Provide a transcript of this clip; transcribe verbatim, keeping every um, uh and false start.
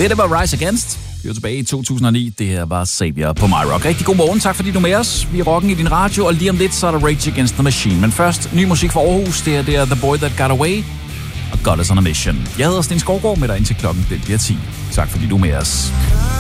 Det der var Rise Against. Vi var tilbage i to tusind og ni. Det her var Savior på MyRock. Rigtig god morgen. Tak fordi du er med os. Vi er rocken i din radio, og lige om lidt, så er der Rage Against the Machine. Men først, ny musik fra Aarhus. Det er, det er The Boy That Got Away og God Is On A Mission. Jeg hedder Sten Skovgaard med dig indtil klokken den bliver ti. Tak fordi du er med os.